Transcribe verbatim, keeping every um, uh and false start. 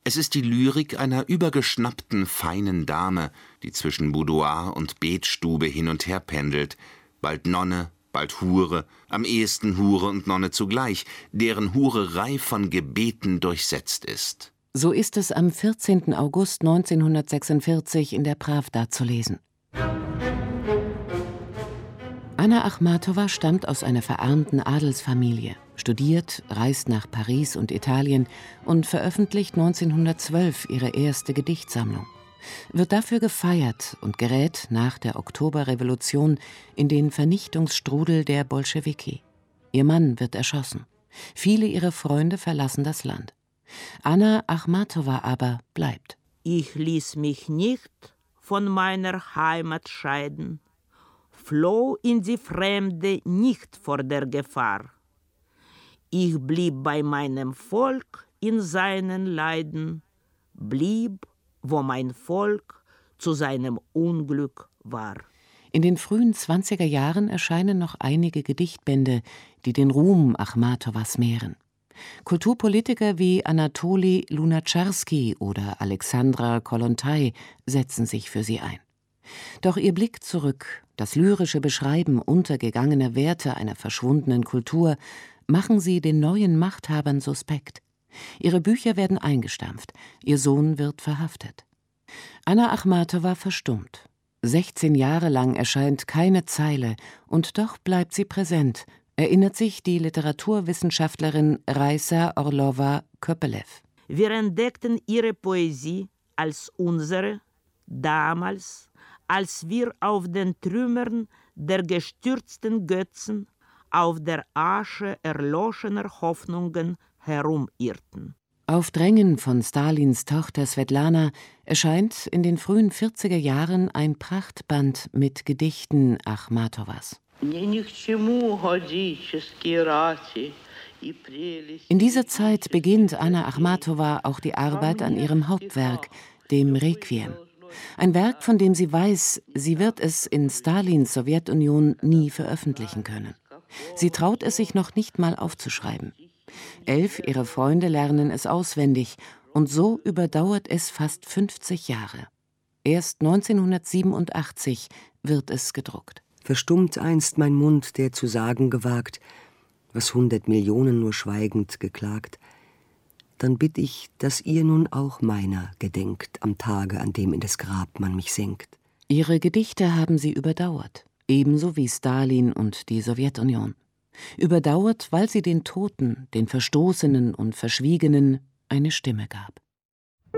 Es ist die Lyrik einer übergeschnappten, feinen Dame, die zwischen Boudoir und Betstube hin und her pendelt, bald Nonne, bald Hure, am ehesten Hure und Nonne zugleich, deren Hurerei von Gebeten durchsetzt ist. So ist es am vierzehnten August neunzehnhundertsechsundvierzig in der Prawda zu lesen. Anna Achmatowa stammt aus einer verarmten Adelsfamilie, studiert, reist nach Paris und Italien und veröffentlicht neunzehnhundertzwölf ihre erste Gedichtsammlung. Wird dafür gefeiert und gerät nach der Oktoberrevolution in den Vernichtungsstrudel der Bolschewiki. Ihr Mann wird erschossen. Viele ihrer Freunde verlassen das Land. Anna Achmatowa aber bleibt. Ich ließ mich nicht von meiner Heimat scheiden, floh in die Fremde nicht vor der Gefahr. Ich blieb bei meinem Volk in seinen Leiden, blieb, wo mein Volk zu seinem Unglück war. In den frühen zwanziger Jahren erscheinen noch einige Gedichtbände, die den Ruhm Achmatowas mehren. Kulturpolitiker wie Anatoli Lunacharsky oder Alexandra Kollontai setzen sich für sie ein. Doch ihr Blick zurück, das lyrische Beschreiben untergegangener Werte einer verschwundenen Kultur, machen sie den neuen Machthabern suspekt. Ihre Bücher werden eingestampft, ihr Sohn wird verhaftet. Anna Achmatowa verstummt. sechzehn Jahre lang erscheint keine Zeile, und doch bleibt sie präsent, erinnert sich die Literaturwissenschaftlerin Raisa Orlova-Köpelew. Wir entdeckten ihre Poesie als unsere, damals, als wir auf den Trümmern der gestürzten Götzen, auf der Asche erloschener Hoffnungen herumirrten. Auf Drängen von Stalins Tochter Svetlana erscheint in den frühen vierziger Jahren ein Prachtband mit Gedichten Achmatowas. In dieser Zeit beginnt Anna Achmatowa auch die Arbeit an ihrem Hauptwerk, dem Requiem. Ein Werk, von dem sie weiß, sie wird es in Stalins Sowjetunion nie veröffentlichen können. Sie traut es sich noch nicht mal aufzuschreiben. Elf ihrer Freunde lernen es auswendig, und so überdauert es fast fünfzig Jahre. Erst neunzehnhundertsiebenundachtzig wird es gedruckt. Verstummt einst mein Mund, der zu sagen gewagt, was hundert Millionen nur schweigend geklagt, dann bitt ich, dass ihr nun auch meiner gedenkt am Tage, an dem in das Grab man mich senkt. Ihre Gedichte haben sie überdauert, ebenso wie Stalin und die Sowjetunion. Überdauert, weil sie den Toten, den Verstoßenen und Verschwiegenen eine Stimme gab.